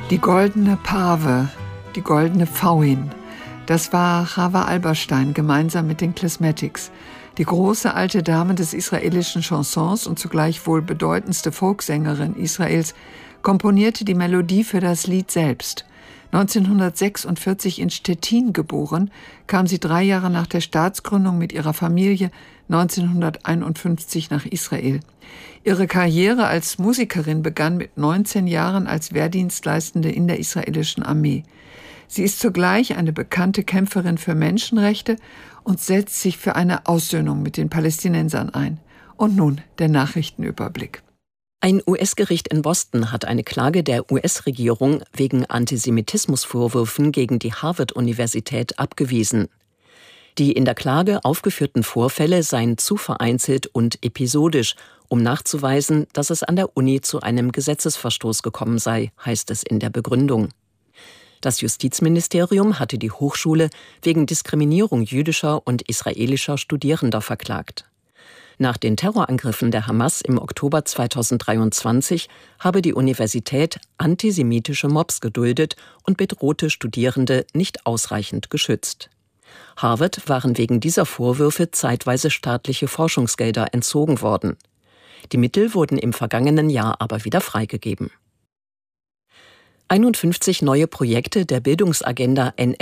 Die goldene Pave, die goldene Pfauin, das war Chava Alberstein gemeinsam mit den Klezmatics. Die große alte Dame des israelischen Chansons und zugleich wohl bedeutendste Folksängerin Israels komponierte die Melodie für das Lied selbst. 1946 in Stettin geboren, kam sie 3 Jahre nach der Staatsgründung mit ihrer Familie 1951 nach Israel. Ihre Karriere als Musikerin begann mit 19 Jahren als Wehrdienstleistende in der israelischen Armee. Sie ist zugleich eine bekannte Kämpferin für Menschenrechte und setzt sich für eine Aussöhnung mit den Palästinensern ein. Und nun der Nachrichtenüberblick. Ein US-Gericht in Boston hat eine Klage der US-Regierung wegen Antisemitismusvorwürfen gegen die Harvard-Universität abgewiesen. Die in der Klage aufgeführten Vorfälle seien zu vereinzelt und episodisch, um nachzuweisen, dass es an der Uni zu einem Gesetzesverstoß gekommen sei, heißt es in der Begründung. Das Justizministerium hatte die Hochschule wegen Diskriminierung jüdischer und israelischer Studierender verklagt. Nach den Terrorangriffen der Hamas im Oktober 2023 habe die Universität antisemitische Mobs geduldet und bedrohte Studierende nicht ausreichend geschützt. Harvard waren wegen dieser Vorwürfe zeitweise staatliche Forschungsgelder entzogen worden. Die Mittel wurden im vergangenen Jahr aber wieder freigegeben. 51 neue Projekte der Bildungsagenda